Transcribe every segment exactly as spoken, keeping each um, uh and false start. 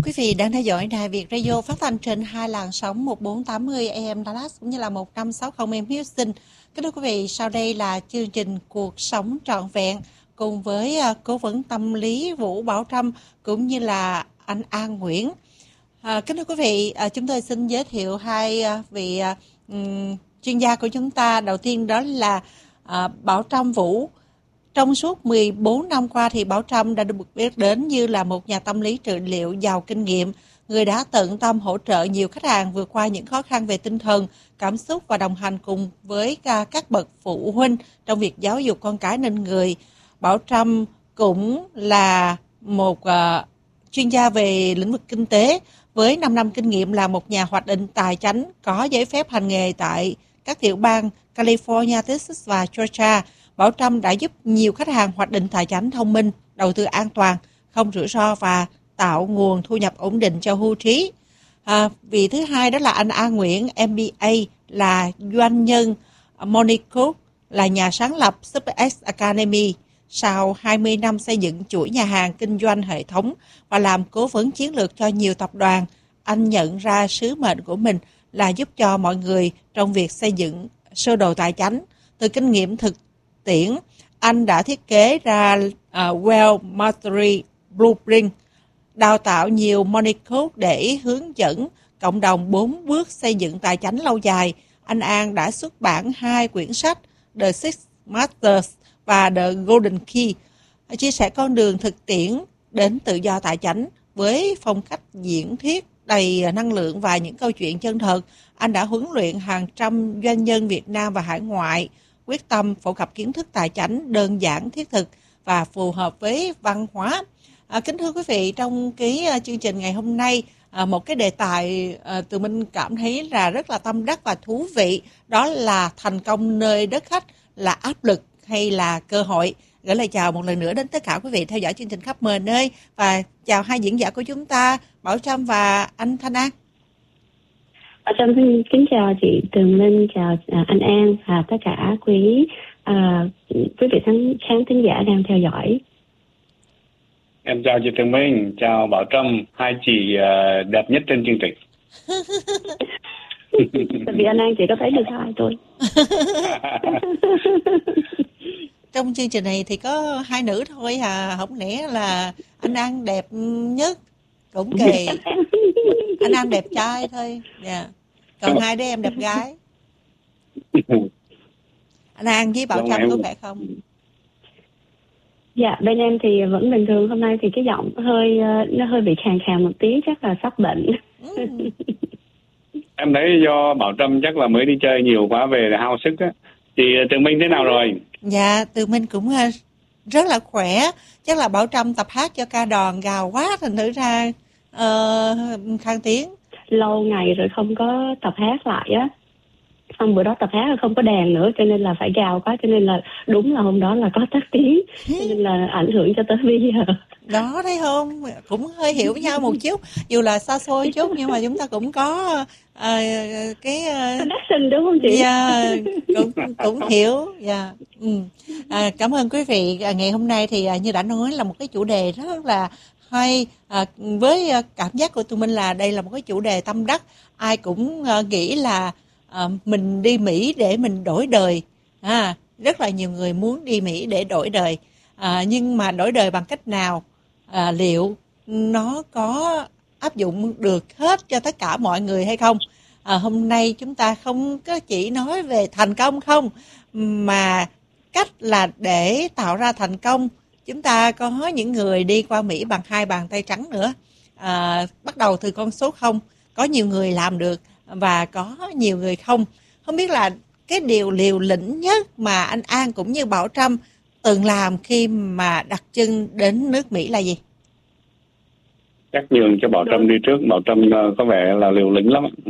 Quý vị đang theo dõi Đài Việt Radio phát thanh trên hai làn sóng một bốn tám mươi A M Dallas cũng như là một năm sáu mươi A M Houston. Kính thưa quý vị, sau đây là chương trình Cuộc sống trọn vẹn cùng với uh, cố vấn tâm lý Vũ Bảo Trâm cũng như là anh An Nguyễn. À, kính thưa quý vị, uh, chúng tôi xin giới thiệu hai uh, vị uh, um, chuyên gia của chúng ta. Đầu tiên đó là uh, Bảo Trâm Vũ. Trong suốt mười bốn năm qua thì Bảo Trâm đã được biết đến như là một nhà tâm lý trị liệu giàu kinh nghiệm, người đã tận tâm hỗ trợ nhiều khách hàng vượt qua những khó khăn về tinh thần, cảm xúc và đồng hành cùng với các bậc phụ huynh trong việc giáo dục con cái nên người. Bảo Trâm cũng là một uh, chuyên gia về lĩnh vực kinh tế với năm năm kinh nghiệm là một nhà hoạch định tài chính có giấy phép hành nghề tại các tiểu bang California, Texas và Georgia. Bảo Trâm đã giúp nhiều khách hàng hoạch định tài chính thông minh, đầu tư an toàn, không rủi ro và tạo nguồn thu nhập ổn định cho hưu trí. À, vị thứ hai đó là anh An Nguyễn, M B A, là doanh nhân Monica, là nhà sáng lập SuperX Academy. Sau hai mươi năm xây dựng chuỗi nhà hàng kinh doanh hệ thống và làm cố vấn chiến lược cho nhiều tập đoàn, anh nhận ra sứ mệnh của mình là giúp cho mọi người trong việc xây dựng sơ đồ tài chính. Từ kinh nghiệm thực tiễn, anh đã thiết kế ra uh, Wealth Mastery Blueprint, đào tạo nhiều money coach để hướng dẫn cộng đồng bốn bước xây dựng tài chính lâu dài. Anh An đã xuất bản hai quyển sách The Six Masters và The Golden Key, chia sẻ con đường thực tiễn đến tự do tài chính với phong cách diễn thuyết đầy năng lượng và những câu chuyện chân thật. Anh đã huấn luyện hàng trăm doanh nhân Việt Nam và hải ngoại quyết tâm phổ cập kiến thức tài chính đơn giản, thiết thực và phù hợp với văn hóa. À, kính thưa quý vị, trong cái uh, chương trình ngày hôm nay, uh, một cái đề tài uh, tụi mình cảm thấy là rất là tâm đắc và thú vị, đó là thành công nơi đất khách, là áp lực hay là cơ hội. Gửi lời chào một lần nữa đến tất cả quý vị theo dõi chương trình khắp mọi nơi, và chào hai diễn giả của chúng ta, Bảo Trâm và anh Thanh An. Bảo Trâm xin kính chào chị Tường Minh, chào anh An và tất cả quý à, quý vị khán khán thính giả đang theo dõi. Em chào chị Tường Minh, chào Bảo Trâm, hai chị uh, đẹp nhất trên chương trình. Tại vì anh An chỉ có thấy được hai thôi. Trong chương trình này thì có hai nữ thôi à, không lẽ là anh An đẹp nhất, cũng kỳ. Anh An đẹp trai thôi, yeah. Còn hai đứa em đẹp gái. Anh An với Bảo Trâm có khỏe không? Dạ, bên em thì vẫn bình thường. Hôm nay thì cái giọng hơi nó hơi bị khàn khàn một tí, chắc là sắp bệnh. Ừ. Em thấy do Bảo Trâm chắc là mới đi chơi nhiều quá về là hao sức á. Chị Tường Minh thế nào rồi? Dạ, Tường Minh cũng rất là khỏe. Chắc là Bảo Trâm tập hát cho ca đoàn gào quá thành thử ra uh, khang tiếng. Lâu ngày rồi không có tập hát lại á. Xong bữa đó tập hát là không có đàn nữa, cho nên là phải gào quá, cho nên là đúng là hôm đó là có tắc tiếng, cho nên là ảnh hưởng cho tới bây giờ. Đó, thấy không? Cũng hơi hiểu với nhau một chút, dù là xa xôi chút nhưng mà chúng ta cũng có uh, cái uh, connection đúng không chị? Dạ, yeah, cũng cũng hiểu. Dạ. Yeah. Ừ. À, cảm ơn quý vị. À, ngày hôm nay thì à, như đã nói là một cái chủ đề rất là hay. À, với à, cảm giác của tụi mình là đây là một cái chủ đề tâm đắc. Ai cũng à, nghĩ là à, mình đi Mỹ để mình đổi đời. À, rất là nhiều người muốn đi Mỹ để đổi đời. À, nhưng mà đổi đời bằng cách nào? À, liệu nó có áp dụng được hết cho tất cả mọi người hay không? À, hôm nay chúng ta không có chỉ nói về thành công không, mà cách là để tạo ra thành công. Chúng ta có những người đi qua Mỹ bằng hai bàn tay trắng nữa. À, bắt đầu từ con số không, có nhiều người làm được và có nhiều người không. Không biết là cái điều liều lĩnh nhất mà anh An cũng như Bảo Trâm từng làm khi mà đặt chân đến nước Mỹ là gì? Chắc nhường cho Bảo Trâm đi trước. Bảo Trâm có vẻ là liều lĩnh lắm. Ừ.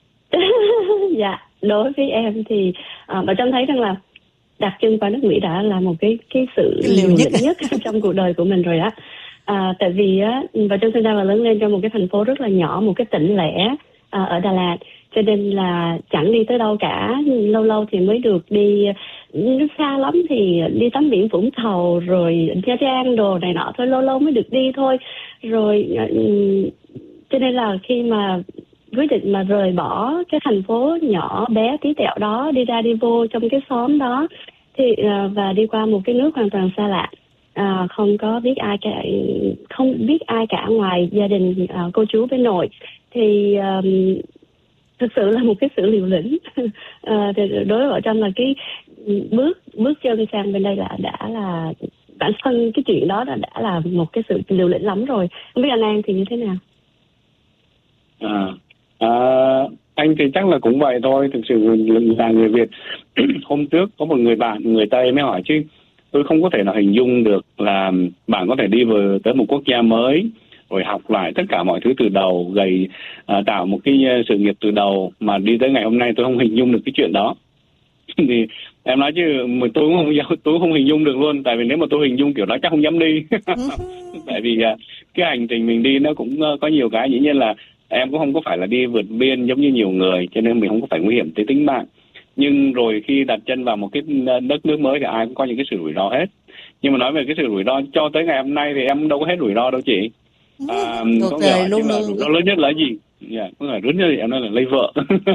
Dạ, đối với em thì uh, Bảo Trâm thấy rằng là đặt chân qua nước Mỹ đã là một cái cái sự cái liều lĩnh nhất trong cuộc đời của mình rồi á. À, tại vì á, Bảo Trâm sinh ra và lớn lên trong một cái thành phố rất là nhỏ, một cái tỉnh lẻ à, ở Đà Lạt, cho nên là chẳng đi tới đâu cả. Lâu lâu thì mới được đi, nước xa lắm thì đi tắm biển Vũng Tàu rồi Nha Trang đồ này nọ thôi, lâu lâu mới được đi thôi. Rồi cho nên là khi mà quyết định mà rời bỏ cái thành phố nhỏ bé tí tẹo đó, đi ra đi vô trong cái xóm đó, thì uh, và đi qua một cái nước hoàn toàn xa lạ, uh, không có biết ai cả, không biết ai cả ngoài gia đình uh, cô chú bên nội, thì um, thực sự là một cái sự liều lĩnh. uh, thì đối với vợ Trâm là cái bước bước chân sang bên đây là đã là bản thân cái chuyện đó đã, đã là một cái sự liều lĩnh lắm rồi. Không biết anh An thì như thế nào? À, à, anh thì chắc là cũng vậy thôi. Thực sự là người Việt. Hôm trước có một người bạn người Tây mới hỏi chứ tôi không có thể nào hình dung được là bạn có thể đi vào tới một quốc gia mới rồi học lại tất cả mọi thứ từ đầu, gầy à, tạo một cái sự nghiệp từ đầu, mà đi tới ngày hôm nay tôi không hình dung được cái chuyện đó. Thì em nói chứ tôi cũng không tôi cũng không hình dung được luôn, tại vì nếu mà tôi hình dung kiểu đó chắc không dám đi. Tại vì cái hành trình mình đi nó cũng có nhiều cái, dĩ nhiên là em cũng không có phải là đi vượt biên giống như nhiều người, cho nên mình không có phải nguy hiểm tới tính mạng. Nhưng rồi khi đặt chân vào một cái đất nước mới thì ai cũng có những cái sự rủi ro hết. Nhưng mà nói về cái sự rủi ro cho tới ngày hôm nay thì em đâu có hết rủi ro đâu chị. À, có người luôn luôn rủi ro lớn nhất là gì? Dạ, có người lớn nhất thì em nói là lấy vợ.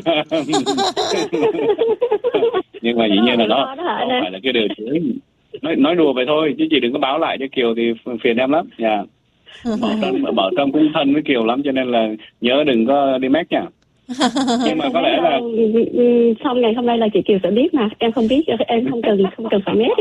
Nhưng mà dĩ nhiên là nó không phải là cái điều chứ. Nói, nói đùa vậy thôi, chứ chị đừng có báo lại cho Kiều thì phiền em lắm. Dạ. Bảo Trâm, Bảo Trâm cũng thân với Kiều lắm, cho nên là nhớ đừng có đi mét nha. Nhưng mà có lẽ là sau ngày hôm nay là chị Kiều sẽ biết mà, em không biết, em không cần không cần phải mét.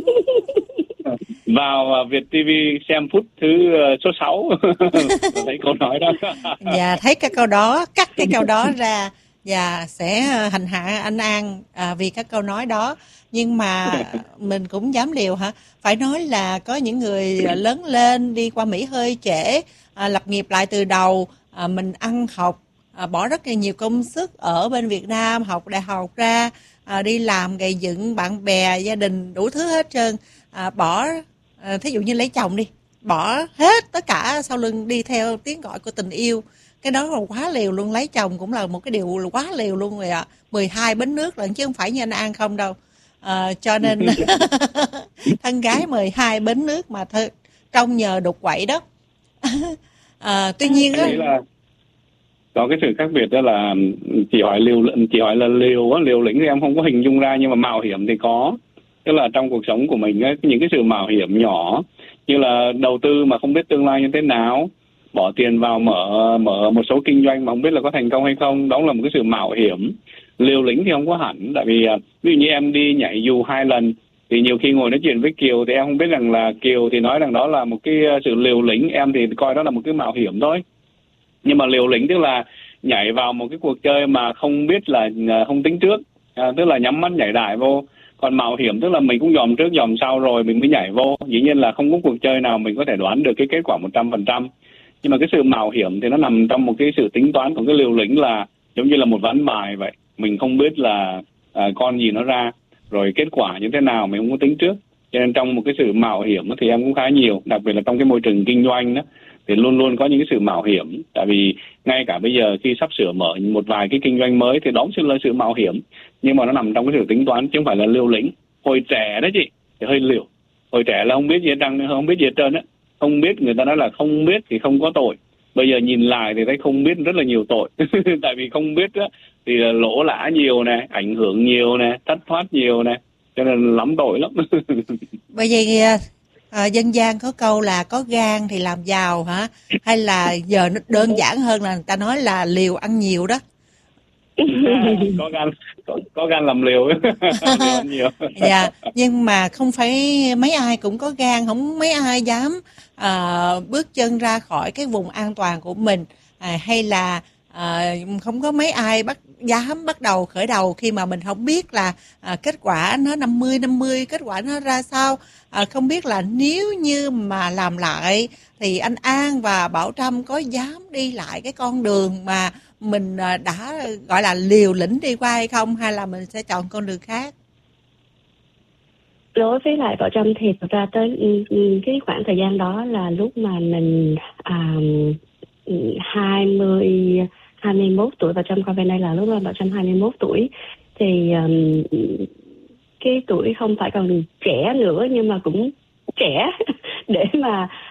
Vào Việt ti vi xem phút thứ số sáu thấy câu nói đó. Dạ, thấy cái câu đó, cắt cái câu đó ra và sẽ hành hạ anh An à, vì các câu nói đó. Nhưng mà mình cũng dám liều hả? Phải nói là có những người lớn lên đi qua Mỹ hơi trễ, à, lập nghiệp lại từ đầu, à, mình ăn học, à, bỏ rất là nhiều công sức ở bên Việt Nam, học đại học ra, à, đi làm gây dựng bạn bè, gia đình, đủ thứ hết trơn, à, bỏ, à, thí dụ như lấy chồng đi, bỏ hết tất cả sau lưng đi theo tiếng gọi của tình yêu. Cái đó là quá liều luôn, lấy chồng cũng là một cái điều quá liều luôn rồi ạ. À. mười hai bến nước lận chứ không phải như anh An không đâu. À, cho nên thân gái mười hai bến nước mà th- trong nhờ đục quậy đó. À, tuy nhiên á là có cái sự khác biệt đó là chị hỏi liều chị hỏi là liều á, liều lĩnh thì em không có hình dung ra, nhưng mà mạo hiểm thì có. Tức là trong cuộc sống của mình ấy, những cái sự mạo hiểm nhỏ như là đầu tư mà không biết tương lai như thế nào, bỏ tiền vào mở mở một số kinh doanh mà không biết là có thành công hay không, đó là một cái sự mạo hiểm. Liều lĩnh thì không có hẳn, tại vì ví dụ như em đi nhảy dù hai lần thì nhiều khi ngồi nói chuyện với Kiều thì em không biết rằng là Kiều thì nói rằng đó là một cái sự liều lĩnh, em thì coi đó là một cái mạo hiểm thôi. Nhưng mà liều lĩnh tức là nhảy vào một cái cuộc chơi mà không biết là không tính trước, à, tức là nhắm mắt nhảy đại vô. Còn mạo hiểm tức là mình cũng dòm trước dòm sau rồi mình mới nhảy vô. Dĩ nhiên là không có cuộc chơi nào mình có thể đoán được cái kết quả một trăm phần trăm. Nhưng mà cái sự mạo hiểm thì nó nằm trong một cái sự tính toán. Còn cái liều lĩnh là giống như là một ván bài vậy. Mình không biết là à, con gì nó ra, rồi kết quả như thế nào mình không có tính trước. Cho nên trong một cái sự mạo hiểm thì em cũng khá nhiều. Đặc biệt là trong cái môi trường kinh doanh đó, thì luôn luôn có những cái sự mạo hiểm. Tại vì ngay cả bây giờ khi sắp sửa mở một vài cái kinh doanh mới thì đó cũng là sự mạo hiểm. Nhưng mà nó nằm trong cái sự tính toán chứ không phải là liều lĩnh. Hồi trẻ đó chị thì hơi liều. Hồi trẻ là không biết gì hết, không biết gì hết trơn á. Không biết, người ta nói là không biết thì không có tội. Bây giờ nhìn lại thì thấy không biết rất là nhiều tội. Tại vì không biết á thì lỗ lã nhiều nè, ảnh hưởng nhiều nè, thất thoát nhiều nè, cho nên lắm tội lắm. Bởi vậy à, dân gian có câu là có gan thì làm giàu hả? Hay là giờ nó đơn giản hơn là người ta nói là liều ăn nhiều đó. À, có gan có, có gan làm liều. Liều ăn nhiều. Dạ, nhưng mà không phải mấy ai cũng có gan, không mấy ai dám à, bước chân ra khỏi cái vùng an toàn của mình, à, hay là à, không có mấy ai bắt dám bắt đầu khởi đầu khi mà mình không biết là à, kết quả nó năm mươi năm mươi, kết quả nó ra sao, à, không biết là nếu như mà làm lại thì anh An và Bảo Trâm có dám đi lại cái con đường mà mình đã gọi là liều lĩnh đi qua hay không, hay là mình sẽ chọn con đường khác? Đối với lại Bảo Trâm thì thật ra tới cái khoảng thời gian đó là lúc mà mình à, hai mươi, hai mươi mốt tuổi. Bảo Trâm qua bên đây là lúc mà Bảo Trâm hai mươi mốt tuổi. Thì um, cái tuổi không phải còn trẻ nữa nhưng mà cũng trẻ để mà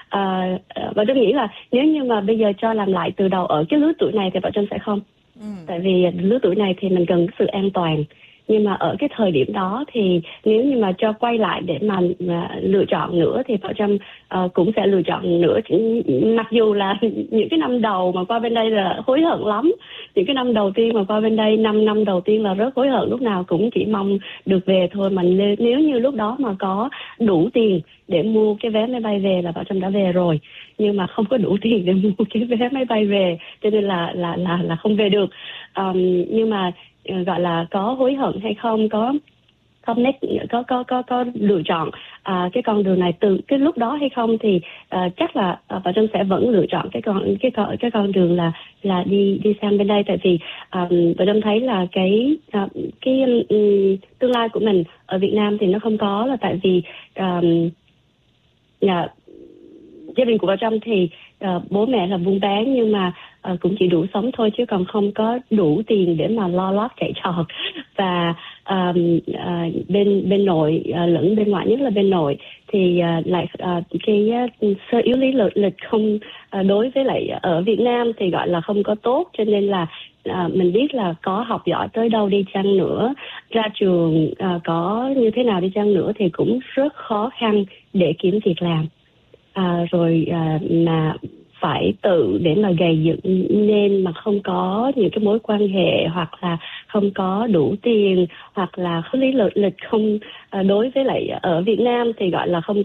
À, và tôi nghĩ là nếu như mà bây giờ cho làm lại từ đầu ở cái lứa tuổi này thì Bảo Trâm sẽ không. Ừ. Tại vì lứa tuổi này thì mình cần sự an toàn. Nhưng mà ở cái thời điểm đó thì nếu như mà cho quay lại để mà, mà lựa chọn nữa thì Bảo Trâm uh, cũng sẽ lựa chọn nữa. Mặc dù là những cái năm đầu mà qua bên đây là hối hận lắm. Những cái năm đầu tiên mà qua bên đây, năm năm đầu tiên là rất hối hận, lúc nào cũng chỉ mong được về thôi. Mà nếu như lúc đó mà có đủ tiền để mua cái vé máy bay về là Bảo Trâm đã về rồi. Nhưng mà không có đủ tiền để mua cái vé máy bay về, cho nên là là là là không về được. Um, nhưng mà gọi là có hối hận hay không, có connect, có có có có lựa chọn à, cái con đường này từ cái lúc đó hay không thì à, chắc là à, Bảo Trâm sẽ vẫn lựa chọn cái con cái con cái con đường là là đi đi sang bên đây. Tại vì à, Bảo Trâm thấy là cái à, cái um, tương lai của mình ở Việt Nam thì nó không có, là tại vì um, yeah, gia đình của Bảo Trâm thì uh, bố mẹ là buôn bán nhưng mà uh, cũng chỉ đủ sống thôi, chứ còn không có đủ tiền để mà lo lót chạy trọt. Và um, uh, bên bên nội uh, lẫn bên ngoại, nhất là bên nội thì uh, lại uh, cái uh, sơ yếu lý lịch, lịch không uh, đối với lại ở Việt Nam thì gọi là không có tốt, cho nên là À, mình biết là có học giỏi tới đâu đi chăng nữa, ra trường à, có như thế nào đi chăng nữa thì cũng rất khó khăn để kiếm việc làm. À, rồi à, mà phải tự để mà gầy dựng nên mà không có những cái mối quan hệ, hoặc là không có đủ tiền, hoặc là có lý lịch lịch không à, đối với lại ở Việt Nam thì gọi là không